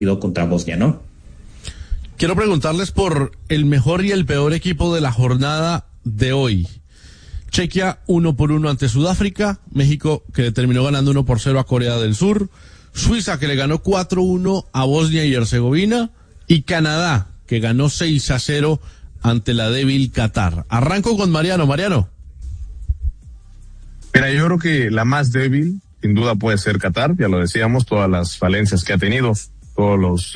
contra Bosnia, ¿no? Quiero preguntarles por el mejor y el peor equipo de la jornada de hoy. Chequia 1-1 ante Sudáfrica, México que terminó ganando 1-0 a Corea del Sur, Suiza que le ganó 4-1 a Bosnia y Herzegovina y Canadá que ganó 6-0 ante la débil Qatar. Arranco con Mariano. Mariano. Mira, yo creo que la más débil sin duda puede ser Qatar, ya lo decíamos, todas las falencias que ha tenido, todas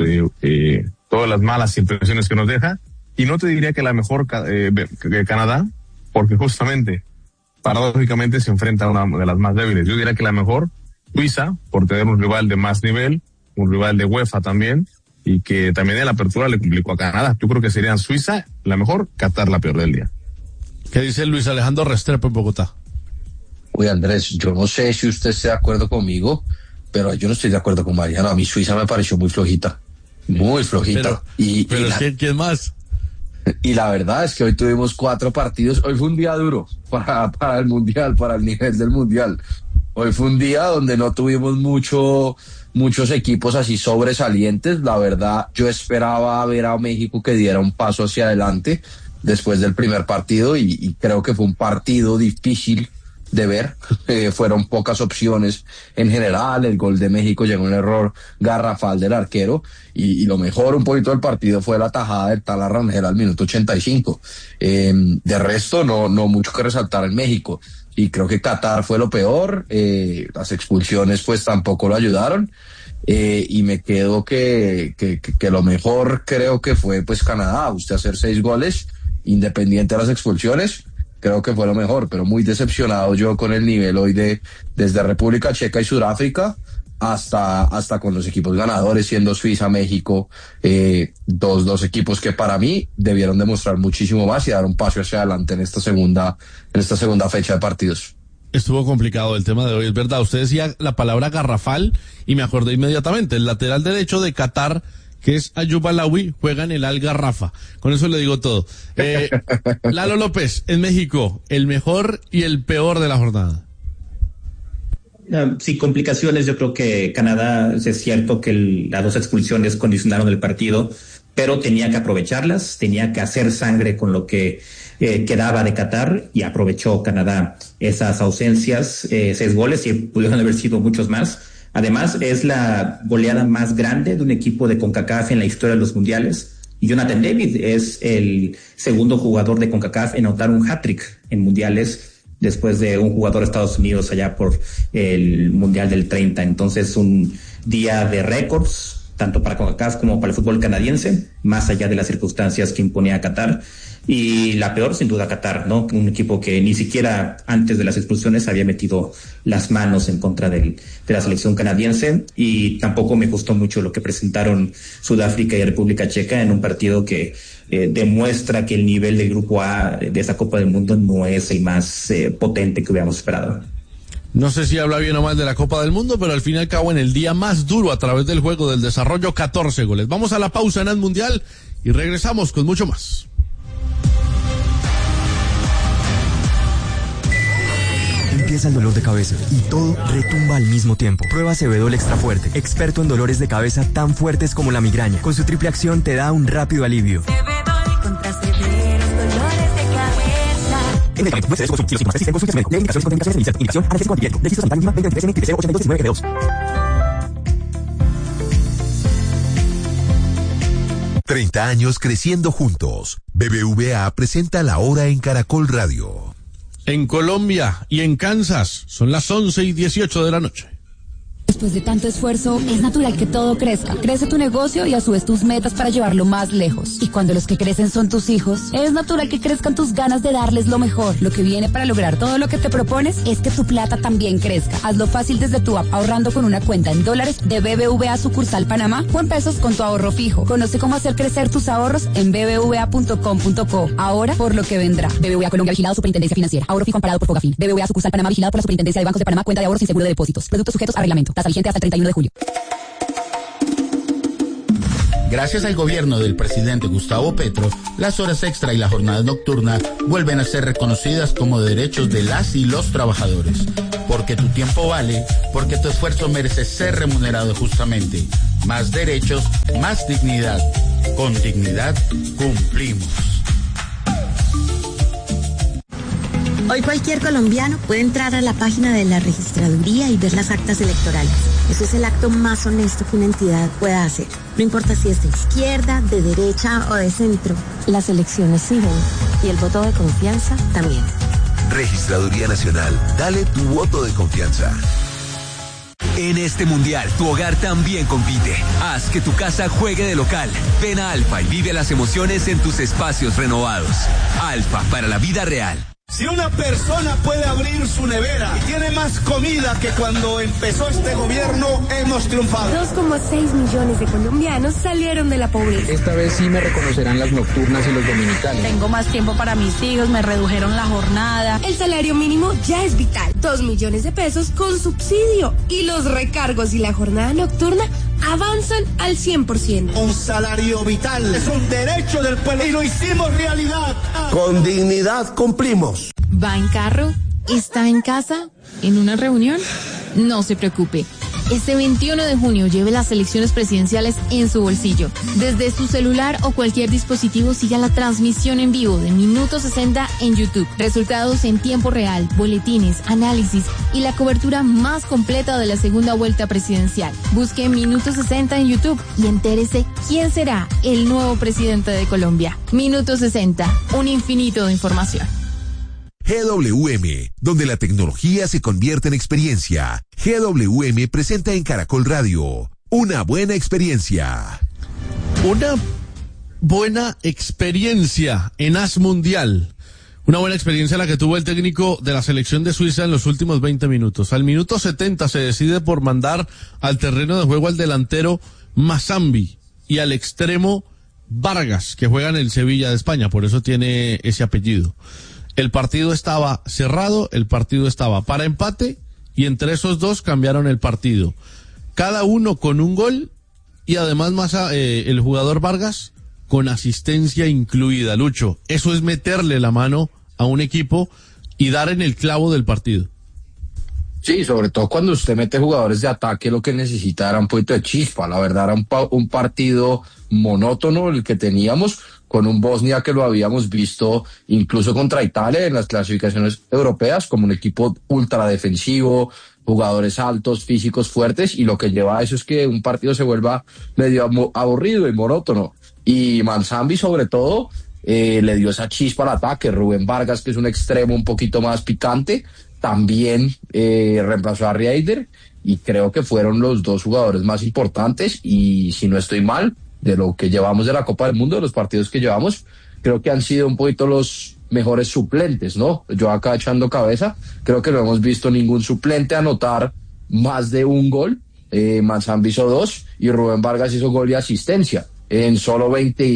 las malas impresiones que nos deja, y no te diría que la mejor que Canadá, porque justamente, paradójicamente se enfrenta a una de las más débiles. Yo diría que la mejor, Suiza, por tener un rival de más nivel, un rival de UEFA también, y que también en la apertura le complicó a Canadá. Yo creo que serían Suiza la mejor, Qatar la peor del día. ¿Qué dice Luis Alejandro Restrepo en Bogotá? Oye, Andrés, yo no sé si usted esté de acuerdo conmigo, pero yo no estoy de acuerdo con Mariano. A mí Suiza me pareció muy flojita. Muy flojita. Pero ¿quién más? Y la verdad es que hoy tuvimos 4 partidos. Hoy fue un día duro para el Mundial, para el nivel del Mundial. Hoy fue un día donde no tuvimos muchos equipos así sobresalientes. La verdad, yo esperaba ver a México que diera un paso hacia adelante después del primer partido y creo que fue un partido difícil de ver. Fueron pocas opciones en general. El gol de México llegó un error garrafal del arquero y lo mejor un poquito del partido fue la tajada del Tala Rangel al minuto 85. De resto no mucho que resaltar en México, y creo que Qatar fue lo peor. Las expulsiones pues tampoco lo ayudaron, y me quedo que lo mejor creo que fue pues Canadá. Usted hacer 6 goles independiente de las expulsiones, creo que fue lo mejor, pero muy decepcionado yo con el nivel hoy desde República Checa y Sudáfrica hasta con los equipos ganadores, siendo Suiza, México, dos equipos que para mí debieron demostrar muchísimo más y dar un paso hacia adelante en esta segunda fecha de partidos. Estuvo complicado el tema de hoy, es verdad. Usted decía la palabra garrafal y me acordé inmediatamente. El lateral derecho de Qatar, que es Ayub Alawi, juega en el Al Garrafa. Con eso le digo todo. Lalo López, en México, el mejor y el peor de la jornada. Sí, complicaciones. Yo creo que Canadá, es cierto que las 2 expulsiones condicionaron el partido, pero tenía que aprovecharlas, tenía que hacer sangre con lo que quedaba de Qatar, y aprovechó Canadá esas ausencias. 6 goles y pudieron haber sido muchos más. Además, es la goleada más grande de un equipo de CONCACAF en la historia de los mundiales. Y Jonathan David es el segundo jugador de CONCACAF en anotar un hat-trick en mundiales, después de un jugador de Estados Unidos allá por el Mundial del 30. Entonces, un día de récords, tanto para CONCACAF como para el fútbol canadiense, más allá de las circunstancias que imponía Qatar. Y la peor, sin duda, Qatar, ¿no? Un equipo que ni siquiera antes de las expulsiones había metido las manos en contra de la selección canadiense, y tampoco me gustó mucho lo que presentaron Sudáfrica y República Checa en un partido que demuestra que el nivel del Grupo A de esa Copa del Mundo no es el más potente que hubiéramos esperado. No sé si habla bien o mal de la Copa del Mundo, pero al fin y al cabo en el día más duro a través del juego del desarrollo, 14 goles. Vamos a la pausa en el Mundial y regresamos con mucho más. Empieza el dolor de cabeza y todo retumba al mismo tiempo. Prueba Cebedol Extra Fuerte, experto en dolores de cabeza tan fuertes como la migraña. Con su triple acción te da un rápido alivio. Cebedol contra severos dolores de cabeza. El medicamento puede ser consumido sin existen consultas médicas. Lee indicaciones y contraindicaciones en indicación, analgésico antibiótico. Registro sanitario mínima 2023 N 82 30 años creciendo juntos. BBVA presenta La Hora en Caracol Radio. En Colombia y en Kansas son las 11:18 de la noche. Después de tanto esfuerzo, es natural que todo crezca. Crece tu negocio y a su vez tus metas para llevarlo más lejos. Y cuando los que crecen son tus hijos, es natural que crezcan tus ganas de darles lo mejor. Lo que viene para lograr todo lo que te propones es que tu plata también crezca. Hazlo fácil desde tu app, ahorrando con una cuenta en dólares de BBVA sucursal Panamá o en pesos con tu ahorro fijo. Conoce cómo hacer crecer tus ahorros en bbva.com.co. Ahora por lo que vendrá. BBVA Colombia, vigilado Superintendencia Financiera. Ahorro fijo amparado por Fogafín. BBVA sucursal Panamá, vigilado por la Superintendencia de Bancos de Panamá. Cuenta de ahorros sin seguro de depósitos. Productos sujetos a reglamento. Tasa vigente hasta el 31 de julio. Gracias al gobierno del presidente Gustavo Petro, las horas extra y la jornada nocturna vuelven a ser reconocidas como derechos de las y los trabajadores. Porque tu tiempo vale, porque tu esfuerzo merece ser remunerado justamente. Más derechos, más dignidad. Con dignidad cumplimos. Hoy cualquier colombiano puede entrar a la página de la registraduría y ver las actas electorales. Eso es el acto más honesto que una entidad pueda hacer. No importa si es de izquierda, de derecha o de centro. Las elecciones siguen y el voto de confianza también. Registraduría Nacional. Dale tu voto de confianza. En este mundial, tu hogar también compite. Haz que tu casa juegue de local. Ven a Alfa y vive las emociones en tus espacios renovados. Alfa, para la vida real. Si una persona puede abrir su nevera y tiene más comida que cuando empezó este gobierno, hemos triunfado. 2,6 millones de colombianos salieron de la pobreza. Esta vez sí me reconocerán las nocturnas y los dominicales. Tengo más tiempo para mis hijos, me redujeron la jornada. El salario mínimo ya es vital. 2 millones de pesos con subsidio. Y los recargos y la jornada nocturna avanzan al 100%. Un salario vital es un derecho del pueblo y lo hicimos realidad. Con dignidad cumplimos. ¿Va en carro? ¿Está en casa? ¿En una reunión? No se preocupe. Este 21 de junio lleve las elecciones presidenciales en su bolsillo. Desde su celular o cualquier dispositivo siga la transmisión en vivo de Minuto 60 en YouTube. Resultados en tiempo real, boletines, análisis y la cobertura más completa de la segunda vuelta presidencial. Busque Minuto 60 en YouTube y entérese quién será el nuevo presidente de Colombia. Minuto 60, un infinito de información. GWM, donde la tecnología se convierte en experiencia. GWM presenta en Caracol Radio una buena experiencia. Una buena experiencia en AS Mundial. Una buena experiencia la que tuvo el técnico de la selección de Suiza en los últimos 20 minutos. Al minuto 70 se decide por mandar al terreno de juego al delantero Mazambi y al extremo Vargas, que juega en el Sevilla de España, por eso tiene ese apellido. El partido estaba cerrado, el partido estaba para empate y entre esos dos cambiaron el partido. Cada uno con un gol y además el jugador Vargas con asistencia incluida. Lucho, eso es meterle la mano a un equipo y dar en el clavo del partido. Sí, sobre todo cuando usted mete jugadores de ataque, lo que necesita era un poquito de chispa. La verdad era un partido monótono el que teníamos, con un Bosnia que lo habíamos visto incluso contra Italia en las clasificaciones europeas como un equipo ultra defensivo, jugadores altos, físicos, fuertes, y lo que lleva a eso es que un partido se vuelva medio aburrido y monótono. Y Mazambi sobre todo le dio esa chispa al ataque. Rubén Vargas, que es un extremo un poquito más picante, también reemplazó a Rieder, y creo que fueron los dos jugadores más importantes, y si no estoy mal, de lo que llevamos de la Copa del Mundo, de los partidos que llevamos, creo que han sido un poquito los mejores suplentes, ¿no? Yo acá echando cabeza, creo que no hemos visto ningún suplente anotar más de un gol. Mazambi hizo 2 y Rubén Vargas hizo gol y asistencia en solo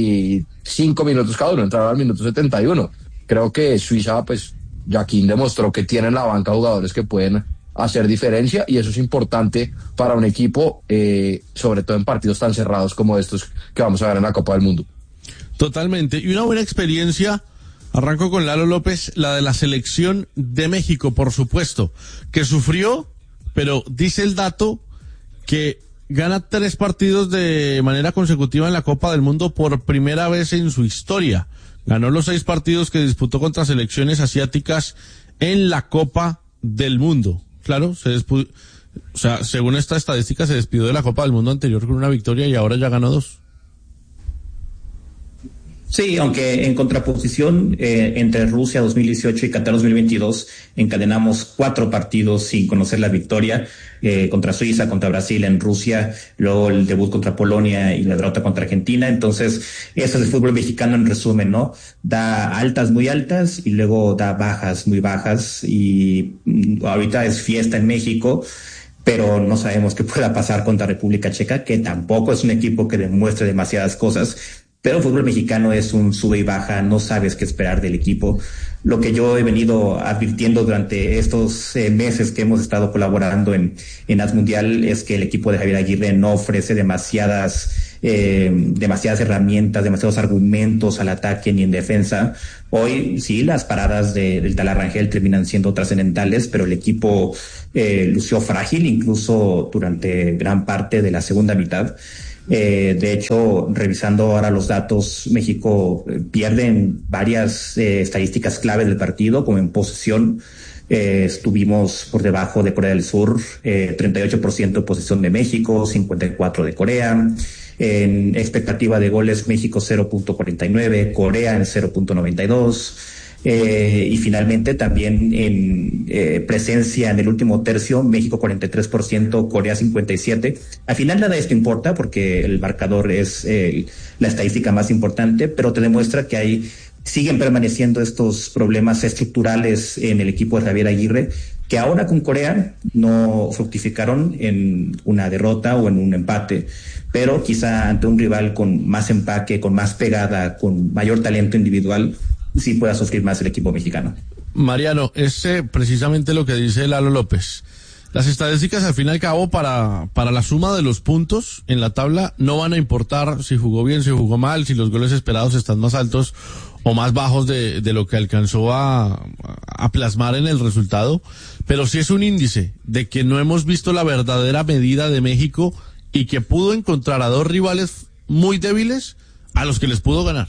25 minutos cada uno, entraron al minuto 71. Creo que Suiza, pues, Joaquín demostró que tiene en la banca jugadores que pueden hacer diferencia, y eso es importante para un equipo, sobre todo en partidos tan cerrados como estos que vamos a ver en la Copa del Mundo. Totalmente, y una buena experiencia, arranco con Lalo López, la de la selección de México, por supuesto, que sufrió, pero dice el dato que gana 3 partidos de manera consecutiva en la Copa del Mundo por primera vez en su historia. Ganó los 6 partidos que disputó contra selecciones asiáticas en la Copa del Mundo. Claro, según esta estadística se despidió de la Copa del Mundo anterior con una victoria y ahora ya ganó 2. Sí, aunque en contraposición, entre Rusia 2018 y Qatar 2022 encadenamos 4 partidos sin conocer la victoria, contra Suiza, contra Brasil en Rusia, luego el debut contra Polonia y la derrota contra Argentina. Entonces, eso es el fútbol mexicano en resumen, ¿no? Da altas muy altas y luego da bajas muy bajas, y ahorita es fiesta en México, pero no sabemos qué pueda pasar contra República Checa, que tampoco es un equipo que demuestre demasiadas cosas. Pero el fútbol mexicano es un sube y baja, no sabes qué esperar del equipo. Lo que yo he venido advirtiendo durante estos meses que hemos estado colaborando en AS Mundial es que el equipo de Javier Aguirre no ofrece demasiadas demasiadas herramientas, demasiados argumentos al ataque ni en defensa. Hoy sí, las paradas del Tala Rangel terminan siendo trascendentales, pero el equipo lució frágil incluso durante gran parte de la segunda mitad. De hecho, revisando ahora los datos, México pierde en varias estadísticas clave del partido, como en posesión. Estuvimos por debajo de Corea del Sur, 38% de posesión de México, 54% de Corea. En expectativa de goles, México 0.49, Corea en 0.92. Y finalmente también en presencia en el último tercio, México 43%, Corea 57%. Al final nada de esto importa porque el marcador es la estadística más importante, pero te demuestra que siguen permaneciendo estos problemas estructurales en el equipo de Javier Aguirre, que ahora con Corea no fructificaron en una derrota o en un empate, pero quizá ante un rival con más empaque, con más pegada, con mayor talento individual, sí pueda sufrir más el equipo mexicano. Mariano, es precisamente lo que dice Lalo López. Las estadísticas al fin y al cabo para la suma de los puntos en la tabla no van a importar si jugó bien, si jugó mal, si los goles esperados están más altos o más bajos de lo que alcanzó a plasmar en el resultado, pero sí es un índice de que no hemos visto la verdadera medida de México y que pudo encontrar a dos rivales muy débiles a los que les pudo ganar.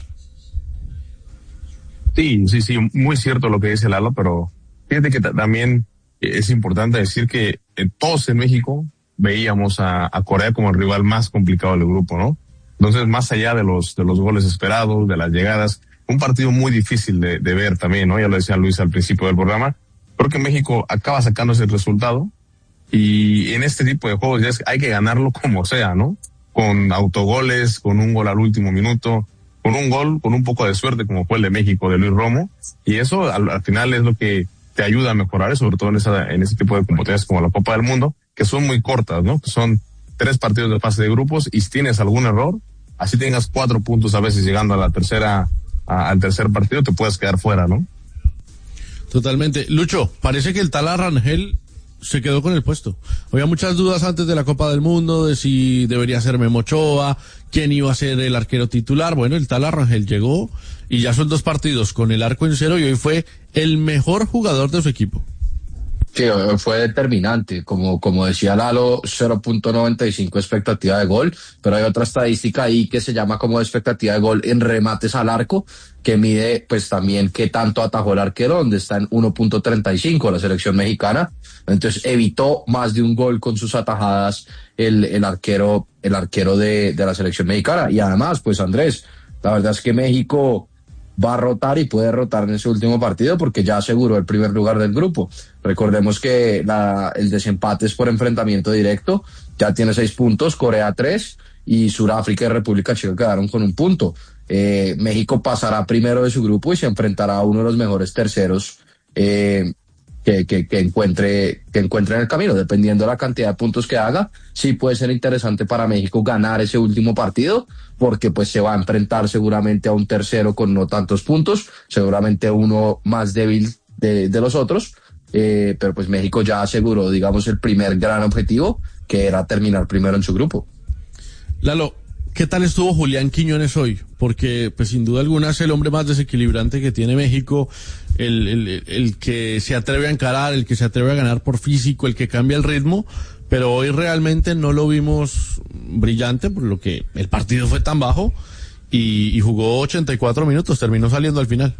Sí, muy cierto lo que dice Lalo, pero fíjate que también es importante decir que todos en México veíamos a Corea como el rival más complicado del grupo, ¿no? Entonces, más allá de los goles esperados, de las llegadas, un partido muy difícil de ver también, ¿no? Ya lo decía Luis al principio del programa. Creo que México acaba sacando ese resultado y en este tipo de juegos hay que ganarlo como sea, ¿no? Con autogoles, con un gol al último minuto, con un gol, con un poco de suerte como fue el de México de Luis Romo, y eso al final es lo que te ayuda a mejorar, sobre todo en ese tipo de competencias como la Copa del Mundo, que son muy cortas, ¿no? Que son 3 partidos de fase de grupos, y si tienes algún error, así tengas 4 puntos a veces llegando al tercer partido, te puedes quedar fuera, ¿no? Totalmente. Lucho, parece que el Tala Rangel se quedó con el puesto. Había muchas dudas antes de la Copa del Mundo de si debería ser Memo Ochoa, quién iba a ser el arquero titular. Bueno, el Tala Rangel llegó y ya son 2 partidos con el arco en cero y hoy fue el mejor jugador de su equipo. Sí, fue determinante, como decía Lalo, 0.95 expectativa de gol, pero hay otra estadística ahí que se llama como expectativa de gol en remates al arco, que mide pues también qué tanto atajó el arquero, donde está en 1.35 la selección mexicana. Entonces evitó más de un gol con sus atajadas el arquero de la selección mexicana. Y además, pues Andrés, la verdad es que México va a rotar y puede rotar en ese último partido porque ya aseguró el primer lugar del grupo. Recordemos que el desempate es por enfrentamiento directo, ya tiene 6 puntos, Corea 3 y Sudáfrica y República Checa quedaron con 1 punto. México pasará primero de su grupo y se enfrentará a uno de los mejores terceros que encuentre en el camino, dependiendo de la cantidad de puntos que haga. Sí puede ser interesante para México ganar ese último partido, porque pues se va a enfrentar seguramente a un tercero con no tantos puntos, seguramente uno más débil de los otros, pero pues México ya aseguró, digamos, el primer gran objetivo, que era terminar primero en su grupo. Lalo, ¿qué tal estuvo Julián Quiñones hoy? Porque pues sin duda alguna es el hombre más desequilibrante que tiene México, el que se atreve a encarar, el que se atreve a ganar por físico, el que cambia el ritmo, pero hoy realmente no lo vimos brillante, por lo que el partido fue tan bajo y jugó 84 minutos, terminó saliendo al final.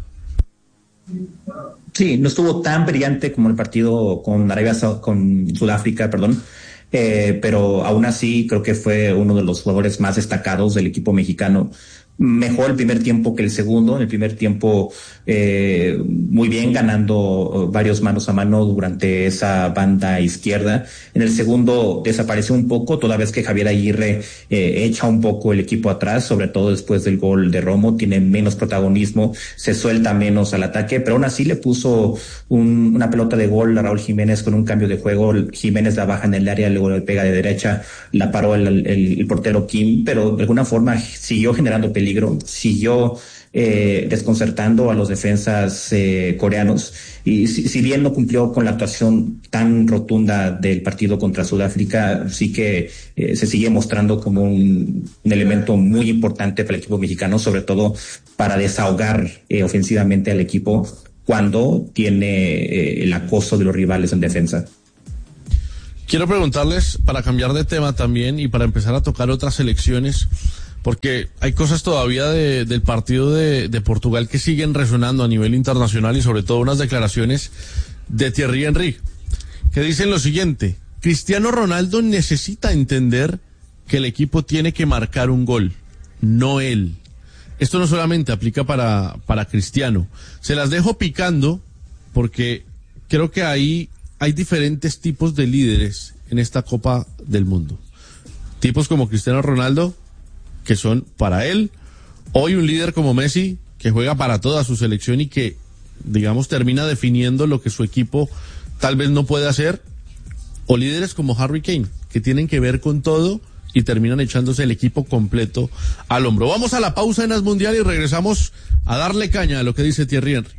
Sí, no estuvo tan brillante como el partido con Sudáfrica, pero aún así creo que fue uno de los jugadores más destacados del equipo mexicano. Mejor el primer tiempo que el segundo. En el primer tiempo muy bien, ganando varios manos a mano durante esa banda izquierda. En el segundo desapareció un poco, toda vez que Javier Aguirre echa un poco el equipo atrás, sobre todo después del gol de Romo, tiene menos protagonismo, se suelta menos al ataque, pero aún así le puso una pelota de gol a Raúl Jiménez con un cambio de juego. Jiménez la baja en el área, luego le pega de derecha, la paró el portero Kim, pero de alguna forma siguió generando peligro, siguió desconcertando a los defensas coreanos. Y si bien no cumplió con la actuación tan rotunda del partido contra Sudáfrica, sí que se sigue mostrando como un elemento muy importante para el equipo mexicano, sobre todo para desahogar ofensivamente al equipo cuando tiene el acoso de los rivales en defensa. Quiero preguntarles, para cambiar de tema también y para empezar a tocar otras selecciones, porque hay cosas todavía del partido de Portugal que siguen resonando a nivel internacional, y sobre todo unas declaraciones de Thierry Henry, que dicen lo siguiente: Cristiano Ronaldo necesita entender que el equipo tiene que marcar un gol, no él. Esto no solamente aplica para Cristiano. Se las dejo picando porque creo que ahí hay diferentes tipos de líderes en esta Copa del Mundo. Tipos como Cristiano Ronaldo, que son para él. Hoy un líder como Messi, que juega para toda su selección y que, digamos, termina definiendo lo que su equipo tal vez no puede hacer. O líderes como Harry Kane, que tienen que ver con todo y terminan echándose el equipo completo al hombro. Vamos a la pausa en As Mundial y regresamos a darle caña a lo que dice Thierry Henry.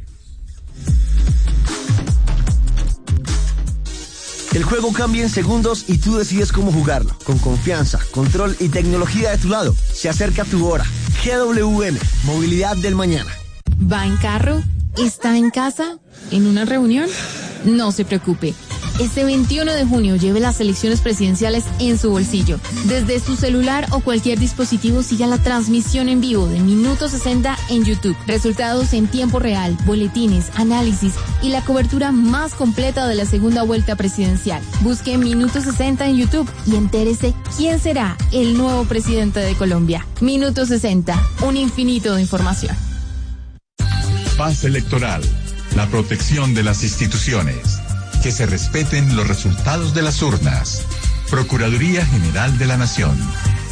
El juego cambia en segundos y tú decides cómo jugarlo. Con confianza, control y tecnología de tu lado. Se acerca tu hora. GWM, movilidad del mañana. ¿Va en carro? ¿Está en casa? ¿En una reunión? No se preocupe. Este 21 de junio lleve las elecciones presidenciales en su bolsillo. Desde su celular o cualquier dispositivo siga la transmisión en vivo de Minuto 60 en YouTube. Resultados en tiempo real, boletines, análisis y la cobertura más completa de la segunda vuelta presidencial. Busque Minuto 60 en YouTube y entérese quién será el nuevo presidente de Colombia. Minuto 60, un infinito de información. Paz electoral, la protección de las instituciones. Que se respeten los resultados de las urnas. Procuraduría General de la Nación.